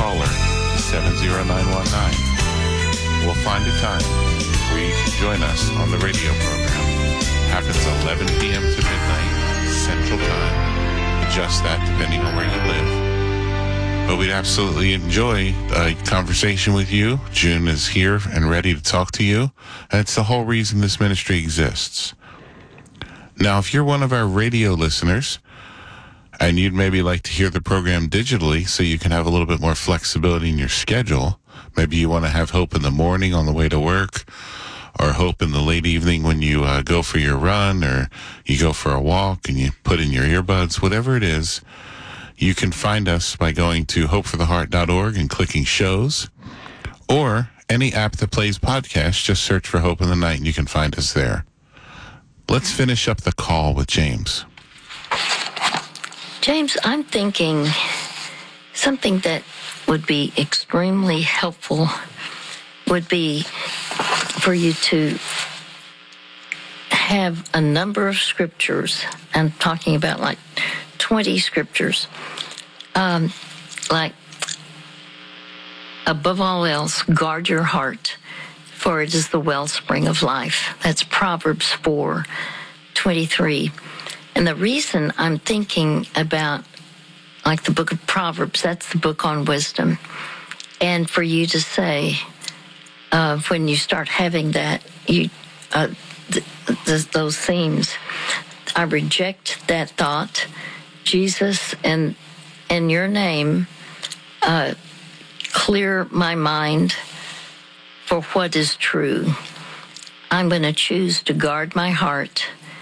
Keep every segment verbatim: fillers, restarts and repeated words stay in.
caller seven zero nine one nine. We'll find a time where you can join us on the radio program. Happens eleven p.m. to midnight Central Time. Adjust that depending on where you live. But we'd absolutely enjoy a conversation with you. June is here and ready to talk to you. And it's the whole reason this ministry exists. Now, if you're one of our radio listeners and you'd maybe like to hear the program digitally so you can have a little bit more flexibility in your schedule, maybe you want to have Hope in the morning on the way to work, or Hope in the late evening when you uh, go for your run, or you go for a walk and you put in your earbuds, whatever it is, you can find us by going to hope for the heart dot org and clicking shows, or any app that plays podcasts. Just search for Hope in the Night and you can find us there. Let's finish up the call with James. James, I'm thinking something that would be extremely helpful would be for you to have a number of scriptures. I'm talking about like twenty scriptures. Um, like, above all else, guard your heart, for it is the wellspring of life. That's Proverbs four twenty-three. And the reason I'm thinking about, like, the book of Proverbs, that's the book on wisdom. And for you to say, uh, when you start having that, you uh, th- th- those themes, I reject that thought. Jesus, and in your name, uh, clear my mind for what is true. I'm going to choose to guard my heart.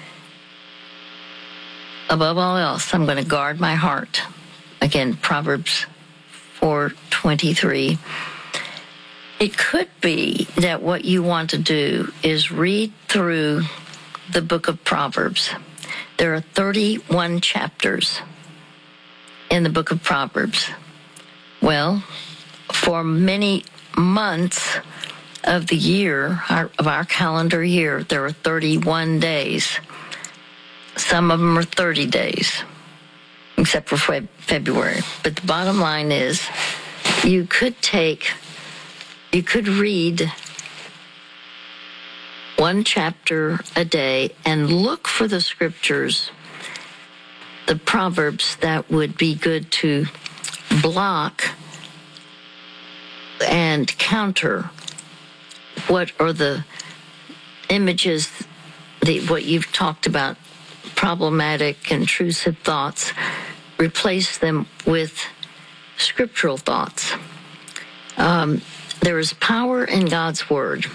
Above all else, I'm going to guard my heart. Again, Proverbs four twenty-three. It could be that what you want to do is read through the book of Proverbs. There are thirty-one chapters in the book of Proverbs. Well, for many months of the year, our, of our calendar year, there are thirty-one days. Some of them are thirty days, except for Fe- February. But the bottom line is, you could take, you could read one chapter a day and look for the scriptures, the Proverbs that would be good to block and counter what are the images, the, what you've talked about, problematic, intrusive thoughts. Replace them with scriptural thoughts. Um, there is power in God's word.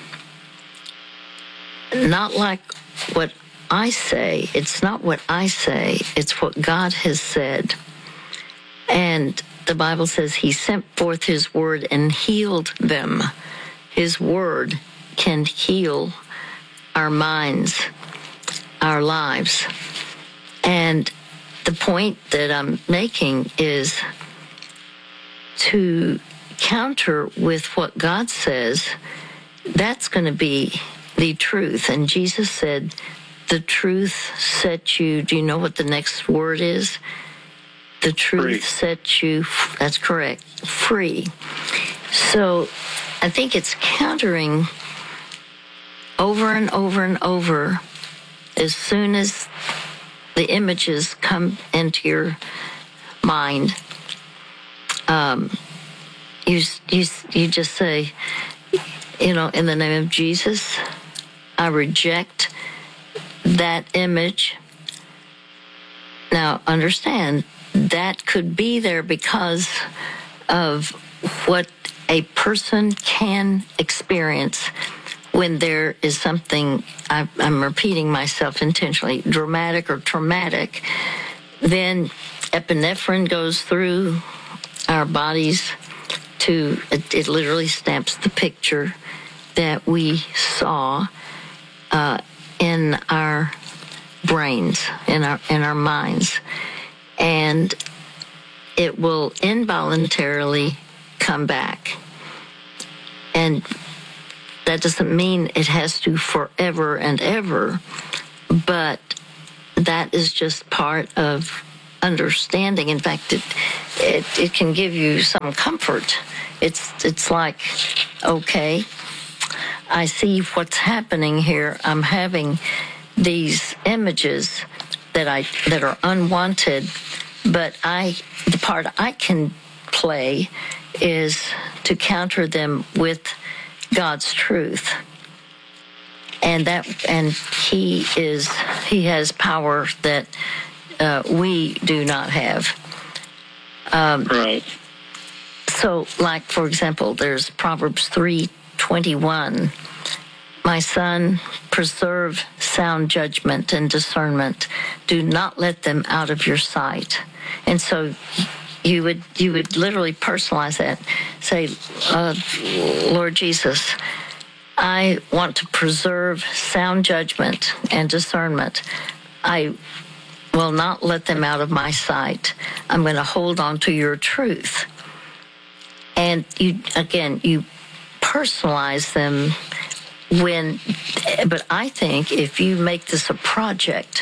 Not like what I say. It's not what I say. It's what God has said. And the Bible says he sent forth his word and healed them. His word can heal our minds, our lives. And the point that I'm making is to counter with what God says. That's going to be the truth. And Jesus said, the truth set you, do you know what the next word is? The truth free. Set you, that's correct, free. So I think it's countering over and over and over as soon as the images come into your mind. Um, you, you, you just say, you know, in the name of Jesus, I reject that image. Now, understand, that could be there because of what a person can experience when there is something, I, I'm repeating myself intentionally, dramatic or traumatic. Then epinephrine goes through our bodies to, it, it literally stamps the picture that we saw uh, in our brains, in our in our minds, and it will involuntarily come back. And that doesn't mean it has to forever and ever, but that is just part of understanding. In fact, it, it, it can give you some comfort. It's it's like, okay, I see what's happening here. I'm having these images that I that are unwanted, but I the part I can play is to counter them with God's truth. And that and he is he has power that uh, we do not have. Um, right. So, like for example, there's Proverbs three twenty-one. My son, preserve sound judgment and discernment. Do not let them out of your sight. And so, you would you would literally personalize that. Say, uh, Lord Jesus, I want to preserve sound judgment and discernment. I will not let them out of my sight. I'm going to hold on to your truth. And you, again, you personalize them when, but I think if you make this a project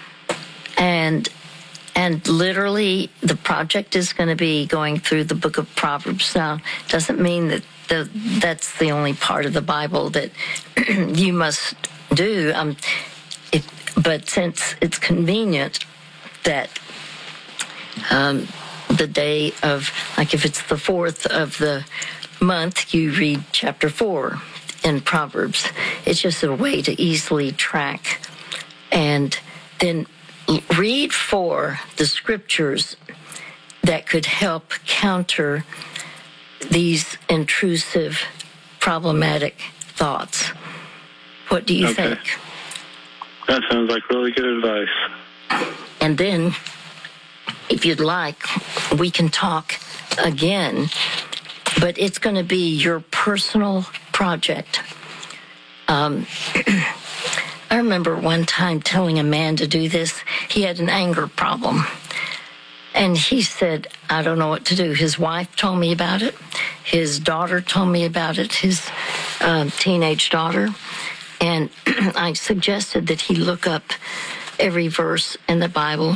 and And literally, the project is going to be going through the book of Proverbs. Now, doesn't mean that the, that's the only part of the Bible that you must do. Um, it, but since it's convenient that um, the day of, like if it's the fourth of the month, you read chapter four in Proverbs. It's just a way to easily track. And then read for the scriptures that could help counter these intrusive, problematic thoughts. What do you okay. think? That sounds like really good advice. And then, if you'd like, we can talk again, but it's going to be your personal project. Um, I remember one time telling a man to do this. He had an anger problem. And he said, I don't know what to do. His wife told me about it. His daughter told me about it, his uh, teenage daughter. And I suggested that he look up every verse in the Bible,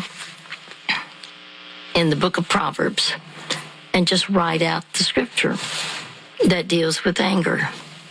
in the book of Proverbs, and just write out the scripture that deals with anger.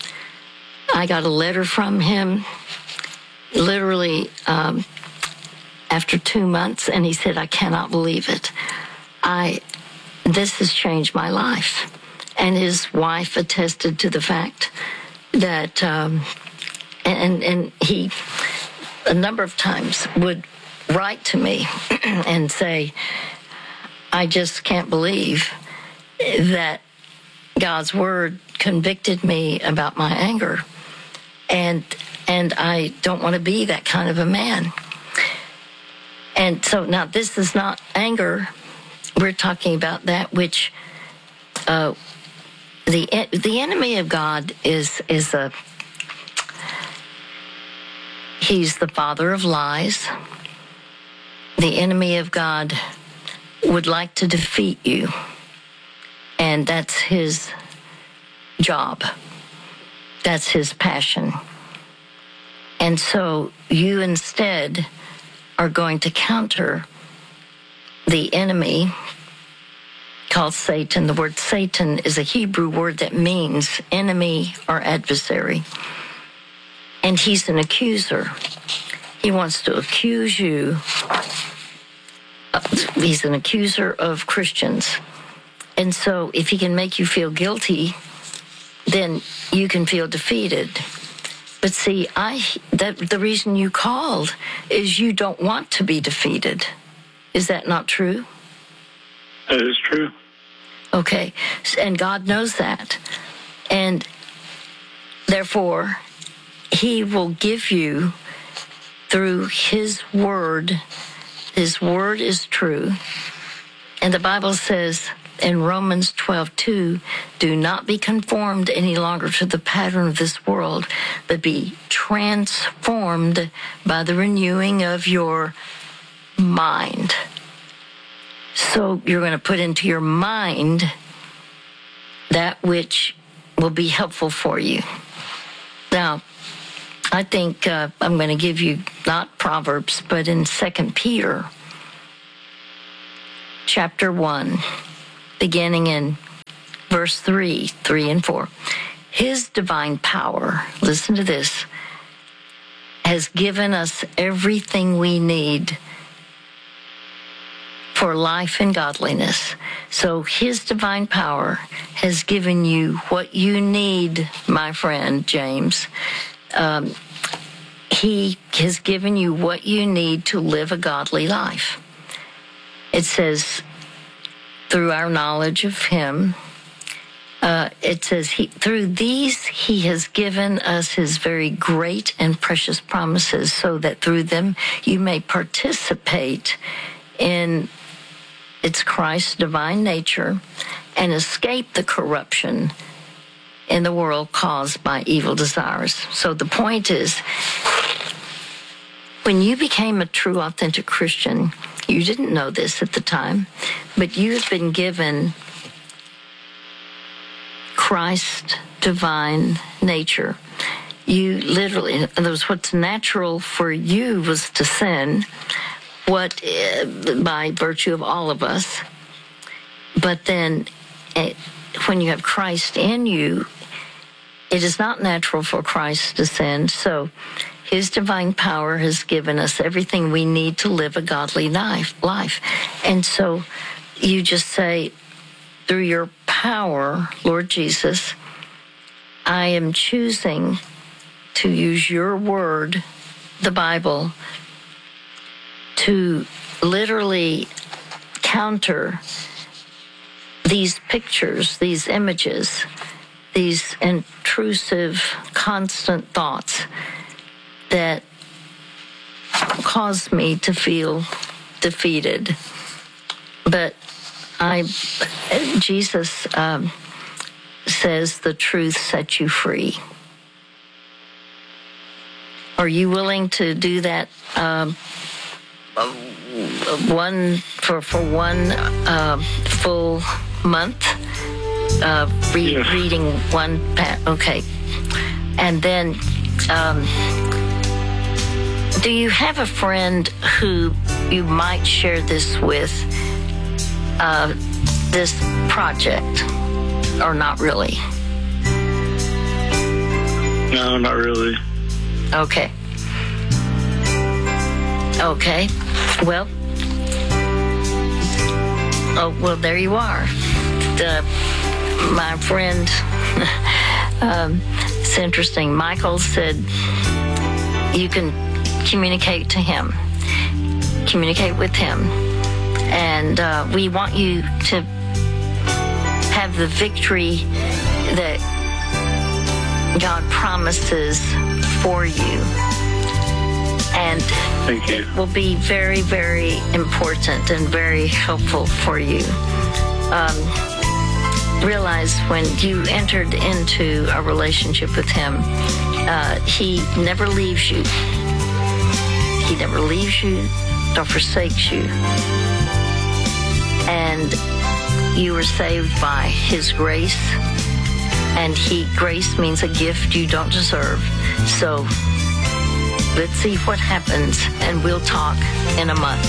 I got a letter from him literally um, after two months, and he said, I cannot believe it. I, this has changed my life. And his wife attested to the fact that, um, and, and he, a number of times, would write to me and say, I just can't believe that God's word convicted me about my anger. And and I don't want to be that kind of a man. And so now this is not anger. We're talking about that which uh, the the enemy of God is is a he's the father of lies. The enemy of God would like to defeat you, and that's his job. That's his passion. And so you instead are going to counter the enemy called Satan. The word Satan is a Hebrew word that means enemy or adversary. And he's an accuser. He wants to accuse you. He's an accuser of Christians. And so if he can make you feel guilty, then you can feel defeated. But see, I that the reason you called is you don't want to be defeated. Is that not true? That is true. Okay, and God knows that. And therefore, he will give you, through his word, his word is true. And the Bible says in Romans twelve two, do not be conformed any longer to the pattern of this world, but be transformed by the renewing of your mind. So you're going to put into your mind that which will be helpful for you. Now, I think uh, I'm going to give you not Proverbs, but in Second Peter chapter one. beginning in verse three, three and four. His divine power, listen to this, has given us everything we need for life and godliness. So his divine power has given you what you need, my friend James. Um, he has given you what you need to live a godly life. It says, through our knowledge of him, uh, it says, he, through these he has given us his very great and precious promises, so that through them you may participate in it's Christ's divine nature and escape the corruption in the world caused by evil desires. So the point is, when you became a true, authentic Christian, you didn't know this at the time, but you had been given Christ's divine nature. You literally, in other words, what's natural for you was to sin, what uh, by virtue of all of us. But then uh, when you have Christ in you, it is not natural for Christ to sin. So his divine power has given us everything we need to live a godly life. life. And so you just say, through your power, Lord Jesus, I am choosing to use your word, the Bible, to literally counter these pictures, these images, these intrusive, constant thoughts that cause me to feel defeated. But I, Jesus um, says the truth sets you free. Are you willing to do that? Um, one for for one uh, full month, uh, re- yes. reading one. Pa- okay, and then, um, do you have a friend who you might share this with? Uh, this project, or not really? No, not really. Okay. Okay. Well. Oh, well, there you are. The, my friend, um, it's interesting. Michael said you can communicate to him, communicate with him. And uh, we want you to have the victory that God promises for you. And Thank you. it will be very, very important and very helpful for you. Um, realize when you entered into a relationship with him, uh, he never leaves you. He never leaves you or forsakes you. And you were saved by his grace. And he grace means a gift you don't deserve. So let's see what happens, and we'll talk in a month.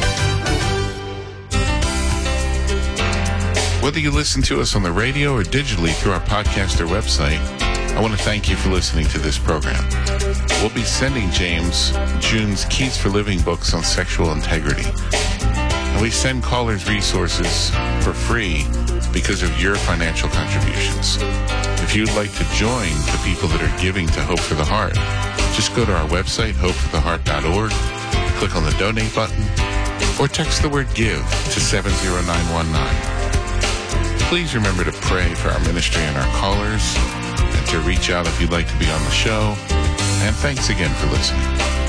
Whether you listen to us on the radio or digitally through our podcast or website, I want to thank you for listening to this program. We'll be sending James June's Keys for Living books on sexual integrity. And we send callers resources for free because of your financial contributions. If you'd like to join the people that are giving to Hope for the Heart, just go to our website, hope for the heart dot org, click on the donate button, or text the word give to seven zero nine one nine. Please remember to pray for our ministry and our callers, and to reach out if you'd like to be on the show. And thanks again for listening.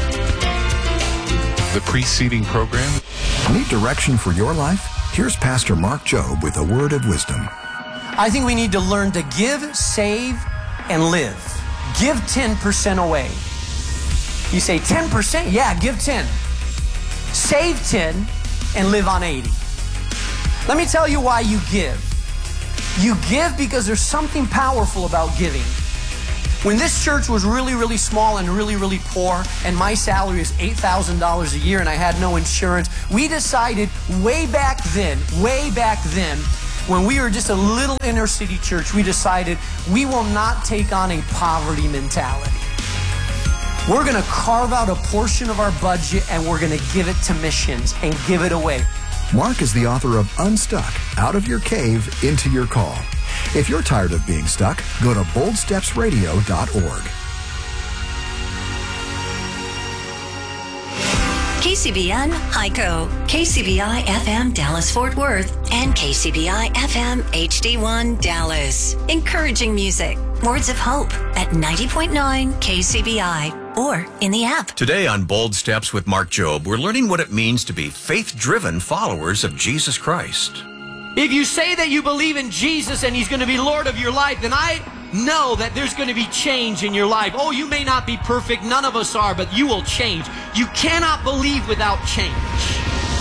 The preceding program. Need direction for your life? Here's Pastor Mark Jobe with a word of wisdom. I think we need to learn to give, save, and live. Give ten percent away. You say ten percent? Yeah, give ten. Save ten and live on eighty. Let me tell you why you give. You give because there's something powerful about giving. When this church was really, really small and really, really poor, and my salary was eight thousand dollars a year and I had no insurance, we decided way back then, way back then, when we were just a little inner city church, we decided we will not take on a poverty mentality. We're going to carve out a portion of our budget and we're going to give it to missions and give it away. Mark is the author of Unstuck, Out of Your Cave, Into Your Call. If you're tired of being stuck, go to bold steps radio dot org. K C B N, Hyco, K C B I F M Dallas-Fort Worth, and K C B I F M H D one Dallas. Encouraging music, words of hope at ninety point nine K C B I or in the app. Today on Bold Steps with Mark Jobe, we're learning what it means to be faith-driven followers of Jesus Christ. If you say that you believe in Jesus and He's going to be Lord of your life, then I know that there's going to be change in your life. Oh, you may not be perfect. None of us are, but you will change. You cannot believe without change.